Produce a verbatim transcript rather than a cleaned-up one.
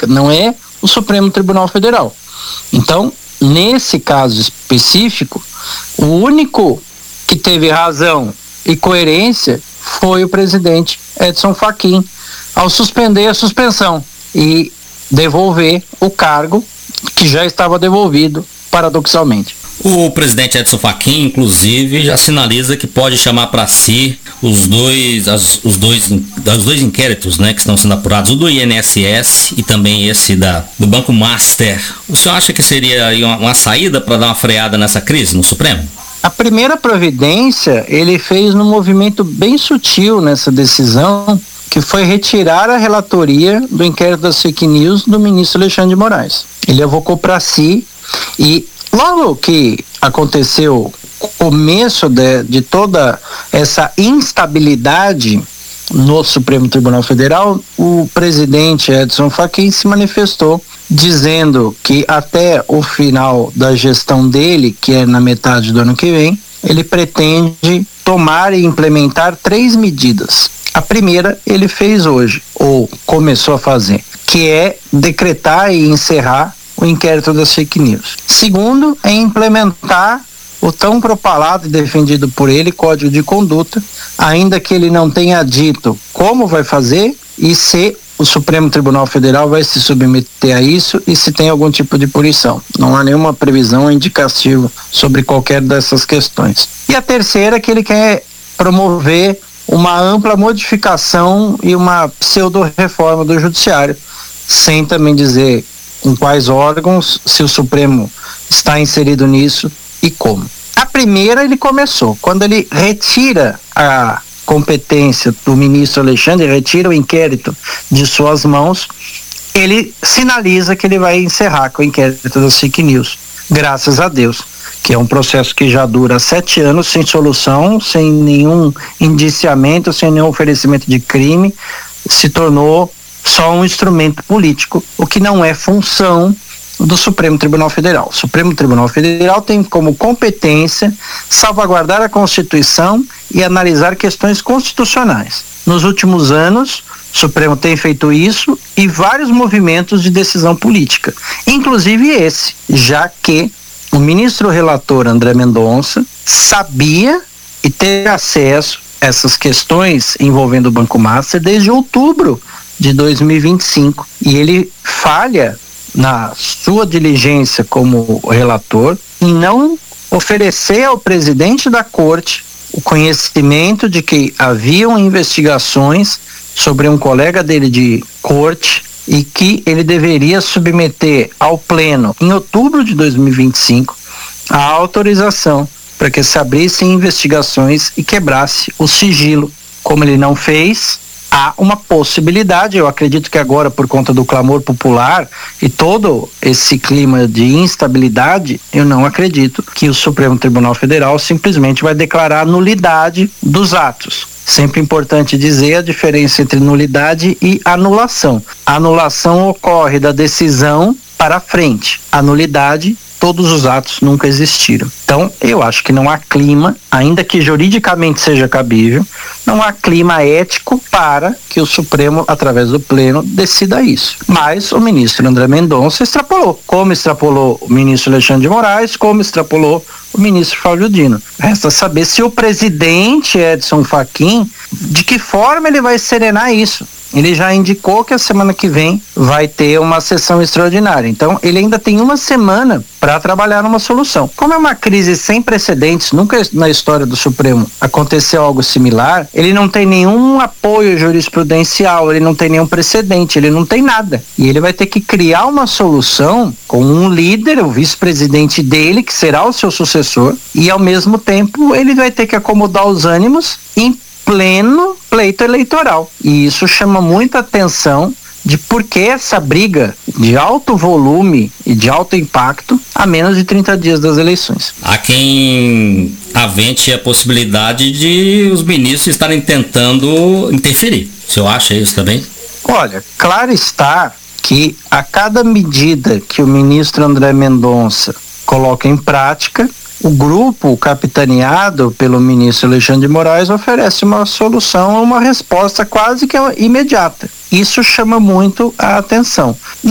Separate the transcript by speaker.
Speaker 1: Pública, não é o Supremo Tribunal Federal. Então, nesse caso específico, o único que teve razão e coerência foi o presidente Edson Fachin, ao suspender a suspensão e devolver o cargo que já estava devolvido, paradoxalmente.
Speaker 2: O presidente Edson Fachin, inclusive, já sinaliza que pode chamar para si os dois, as, os, dois, os dois inquéritos, né, que estão sendo apurados, o do I N S S e também esse da, do Banco Master. O senhor acha que seria uma, uma saída para dar uma freada nessa crise no Supremo?
Speaker 1: A primeira providência ele fez num movimento bem sutil nessa decisão, que foi retirar a relatoria do inquérito das fake news do ministro Alexandre de Moraes. Ele evocou para si e logo que aconteceu o começo de, de toda essa instabilidade no Supremo Tribunal Federal, o presidente Edson Fachin se manifestou dizendo que até o final da gestão dele, que é na metade do ano que vem, ele pretende tomar e implementar três medidas. A primeira ele fez hoje, ou começou a fazer, que é decretar e encerrar o inquérito das fake news. Segundo, é implementar o tão propalado e defendido por ele Código de Conduta, ainda que ele não tenha dito como vai fazer e se o Supremo Tribunal Federal vai se submeter a isso e se tem algum tipo de punição. Não há nenhuma previsão indicativa sobre qualquer dessas questões. E a terceira é que ele quer promover uma ampla modificação e uma pseudo-reforma do Judiciário, sem também dizer em quais órgãos, se o Supremo está inserido nisso e como. A primeira ele começou, quando ele retira a competência do ministro Alexandre, retira o inquérito de suas mãos, ele sinaliza que ele vai encerrar com o inquérito das fake news, graças a Deus, que é um processo que já dura sete anos sem solução, sem nenhum indiciamento, sem nenhum oferecimento de crime, se tornou só um instrumento político, o que não é função do Supremo Tribunal Federal. O Supremo Tribunal Federal tem como competência salvaguardar a Constituição e analisar questões constitucionais. Nos últimos anos, o Supremo tem feito isso e vários movimentos de decisão política, inclusive esse, já que o ministro relator André Mendonça sabia e teve acesso a essas questões envolvendo o Banco Master desde outubro de dois mil e vinte e cinco, e ele falha na sua diligência como relator em não oferecer ao presidente da corte o conhecimento de que haviam investigações sobre um colega dele de corte e que ele deveria submeter ao pleno em outubro de dois mil e vinte e cinco a autorização para que se abrissem investigações e quebrasse o sigilo. Como ele não fez, há uma possibilidade, eu acredito que agora, por conta do clamor popular e todo esse clima de instabilidade, eu não acredito que o Supremo Tribunal Federal simplesmente vai declarar nulidade dos atos. Sempre importante dizer a diferença entre nulidade e anulação. A anulação ocorre da decisão para frente. A nulidade, todos os atos nunca existiram. Então, eu acho que não há clima, ainda que juridicamente seja cabível, não há clima ético para que o Supremo, através do pleno, decida isso. Mas o ministro André Mendonça extrapolou, como extrapolou o ministro Alexandre de Moraes, como extrapolou o ministro Flávio Dino. Resta saber se o presidente Edson Fachin, de que forma ele vai serenar isso. Ele já indicou que a semana que vem vai ter uma sessão extraordinária. Então, ele ainda tem uma semana para trabalhar numa solução. Como é uma crise sem precedentes, nunca na história do Supremo aconteceu algo similar, ele não tem nenhum apoio jurisprudencial, ele não tem nenhum precedente, ele não tem nada. E ele vai ter que criar uma solução com um líder, o vice-presidente dele, que será o seu sucessor, e ao mesmo tempo ele vai ter que acomodar os ânimos em pleno pleito eleitoral. E isso chama muita atenção de por que essa briga de alto volume e de alto impacto a menos de trinta dias das eleições.
Speaker 2: Há quem avente a possibilidade de os ministros estarem tentando interferir. O senhor acha isso também?
Speaker 1: Olha, claro está que a cada medida que o ministro André Mendonça coloca em prática, o grupo capitaneado pelo ministro Alexandre de Moraes oferece uma solução, uma resposta quase que imediata. Isso chama muito a atenção.